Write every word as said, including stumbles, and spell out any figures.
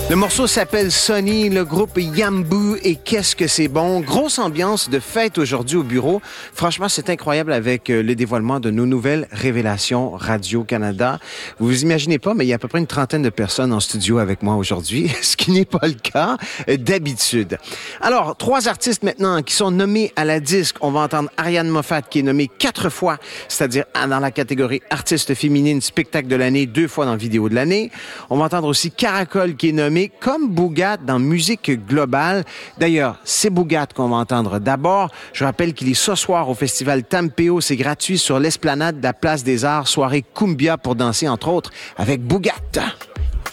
Le morceau s'appelle Sonny, le groupe Yamboo et qu'est-ce que c'est bon. Grosse ambiance de fête aujourd'hui au bureau. Franchement, c'est incroyable avec le dévoilement de nos nouvelles révélations Radio-Canada. Vous vous imaginez pas, mais il y a à peu près une trentaine de personnes en studio avec moi aujourd'hui, ce qui n'est pas le cas d'habitude. Alors, trois artistes maintenant qui sont nommés à la disque. On va entendre Ariane Moffat qui est nommée quatre fois, c'est-à-dire dans la catégorie artiste féminine, spectacle de l'année, deux fois dans vidéo de l'année. On va entendre aussi Caracol qui est nommé comme Bougat dans musique globale. D'ailleurs, c'est Bougat qu'on va entendre d'abord. Je rappelle qu'il est ce soir au festival Tampeo. C'est gratuit sur l'esplanade de la Place des Arts. Soirée Cumbia pour danser, entre autres, avec Bougat.